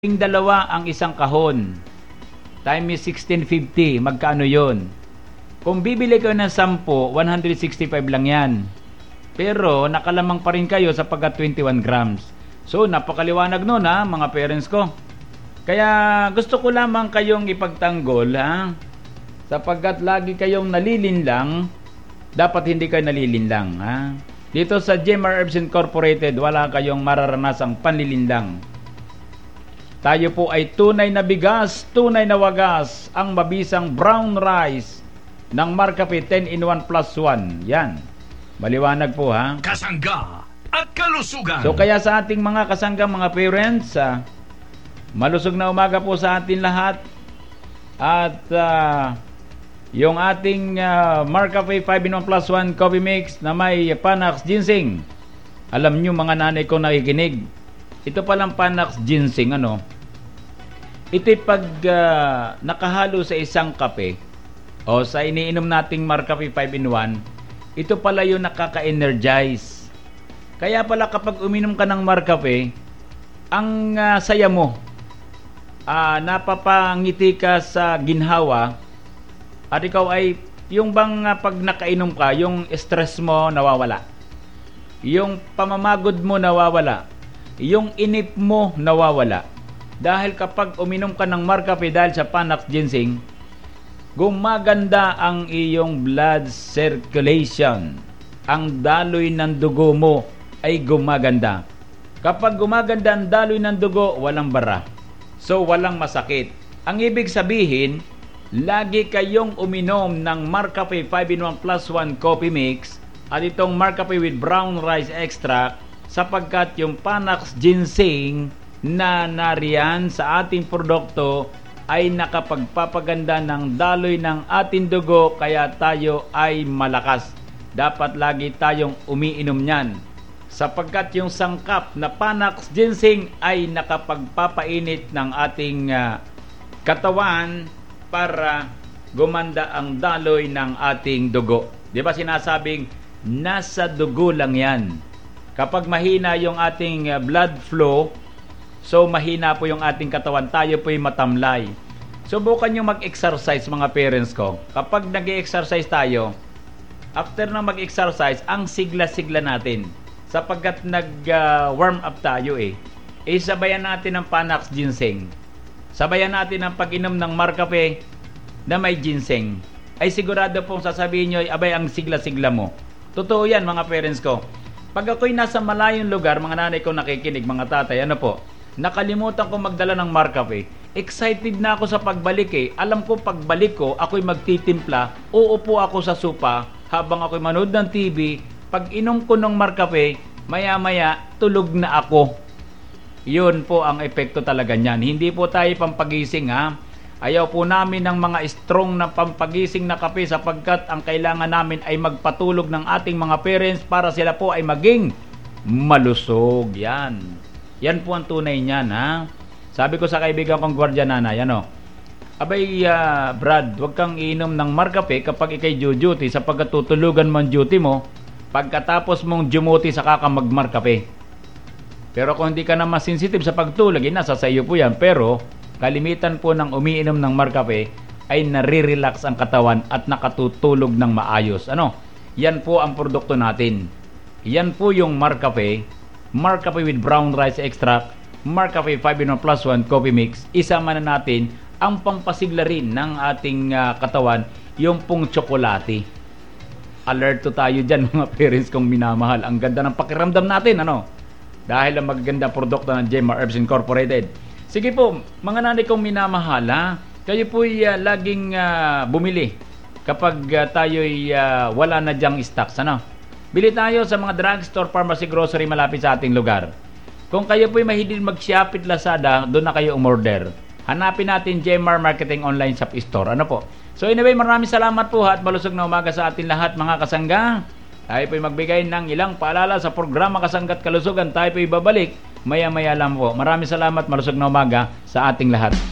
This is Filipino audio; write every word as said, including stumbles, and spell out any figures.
Yung dalawa ang isang kahon. Time is sixteen fifty. Magkano yun? Kung bibili kayo ng sampu, one hundred sixty-five lang yan. Pero nakalamang pa rin kayo sapagkat twenty-one grams. So napakaliwanag nun ha, mga parents ko. Kaya gusto ko lamang kayong ipagtanggol ha. Sapagkat lagi kayong nalilinlang, dapat hindi kayo nalilinlang ha. Dito sa J M R Herbs Incorporated, wala kayong mararanasang panlilinlang. Tayo po ay tunay na bigas, tunay na wagas, ang mabisang brown rice ng Marcafe ten in one plus one. Yan. Maliwanag po ha. Kasangga at kalusugan. So kaya sa ating mga kasangga, mga parents, uh, malusog na umaga po sa atin lahat. At uh, yung ating uh, Marcafe five in one plus one coffee mix na may Panax Ginseng. Alam nyo mga nanay kong nakikinig, ito palang Panax Ginseng, ano? Ito'y pag uh, nakahalo sa isang kape o sa iniinom nating Marcafe five in one, ito pala yung nakaka-energize. Kaya pala kapag uminom ka ng Marcafe, ang uh, saya mo, uh, napapangiti ka sa ginhawa, at ikaw ay, yung bang uh, pag nakainom ka, yung stress mo nawawala. Yung pamamagod mo nawawala. Yung inip mo nawawala. Dahil kapag uminom ka ng Marcafe dahil sa Panax Ginseng, gumaganda ang iyong blood circulation. Ang daloy ng dugo mo ay gumaganda. Kapag gumaganda ang daloy ng dugo, walang bara. So, walang masakit. Ang ibig sabihin, lagi kayong uminom ng Marcafe five in one plus one coffee mix at itong Marcafe with brown rice extract, sapagkat yung Panax Ginseng na nariyan sa ating produkto ay nakapagpapaganda ng daloy ng ating dugo, kaya tayo ay malakas. Dapat lagi tayong umiinom niyan sapagkat yung sangkap na Panax Ginseng ay nakapagpapainit ng ating uh, katawan para gumanda ang daloy ng ating dugo. Di ba sinasabing nasa dugo lang yan? Kapag mahina yung ating blood flow, so mahina po yung ating katawan, tayo po'y matamlay. Subukan nyo mag-exercise mga parents ko. Kapag nag-exercise tayo, after na mag-exercise, ang sigla-sigla natin. Sapagkat nag-warm uh, up tayo eh. Eh sabayan natin ang Panax Ginseng. Sabayan natin ang pag-inom ng Marcafe na may ginseng. Ay sigurado pong sasabihin nyo, abay ang sigla-sigla mo. Totoo yan mga parents ko. Pag ako'y nasa malayong lugar, mga nanay ko nakikinig, mga tatay, ano po, nakalimutan ko magdala ng Marcafe. Excited na ako sa pagbalik eh. Alam ko pagbalik ko, ako'y magtitimpla, uupo ako sa sopa habang ako'y manood ng T V. Pag inom ko ng Marcafe, maya-maya tulog na ako. Yun po ang epekto talaga niyan. Hindi po tayo pampagising ha. Ayaw po namin ng mga strong na pampagising na kape sapagkat ang kailangan namin ay magpatulog ng ating mga parents para sila po ay maging malusog. Yan. Yan po ang tunay niyan ha. Sabi ko sa kaibigan kong gwardiya nanay, ano? Abay uh, Brad, wag kang iinom ng Marcafe kapag ikay duty sapagkat tutulugan mo ang duty mo. Pagkatapos mong dumuty saka ka mag-Marcafe. Pero kung hindi ka naman sensitive sa pagtulog, eh, nasa sa iyo po yan. Pero kalimitan po ng umiinom ng Marcafe ay nare-relax ang katawan at nakatutulog ng maayos. Ano? Yan po ang produkto natin. Yan po yung Marcafe, Marcafe with brown rice extract, Marcafe five in one plus one coffee mix. Isama na natin ang pampasigla rin ng ating uh, katawan, yung pong tsokolate. Alerto tayo dyan mga parents kong minamahal. Ang ganda ng pakiramdam natin, ano? Dahil ang magaganda produkto ng J M R Herbs Incorporated. Sige po, mga nanay kong minamahal, ha? Kayo po'y uh, laging uh, bumili kapag uh, tayo'y uh, wala na dyang stocks, ano? Bili tayo sa mga drugstore, pharmacy, grocery malapit sa ating lugar. Kung kayo po'y mahilig mag-Shopee, Lazada, doon na kayo umorder. Hanapin natin J M R Marketing Online Shop Store, ano po? So anyway, maraming salamat po at malusog na umaga sa atin lahat mga kasangga. Tayo po'y magbigay ng ilang paalala sa programa Kasangga't Kalusugan. Tayo po'y babalik maya-maya lang po. Maraming salamat, malusog na umaga sa ating lahat.